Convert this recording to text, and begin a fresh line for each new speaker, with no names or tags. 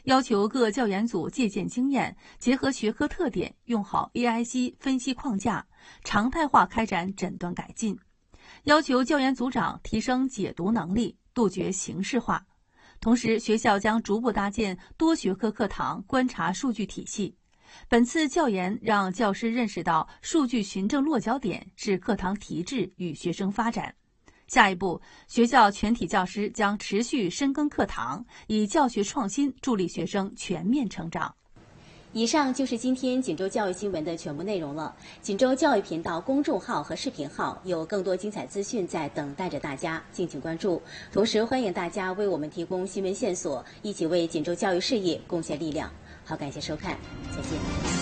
要求各教研组借鉴经验，结合学科特点，用好 AIC 分析框架，常态化开展诊断改进。要求教研组长提升解读能力，杜绝形式化。同时，学校将逐步搭建多学科课堂观察数据体系。本次教研让教师认识到数据循证落脚点是课堂提质与学生发展。下一步，学校全体教师将持续深耕课堂，以教学创新助力学生全面成长。
以上就是今天锦州教育新闻的全部内容了。锦州教育频道公众号和视频号有更多精彩资讯在等待着大家，敬请关注。同时，欢迎大家为我们提供新闻线索，一起为锦州教育事业贡献力量。好，感谢收看，再见。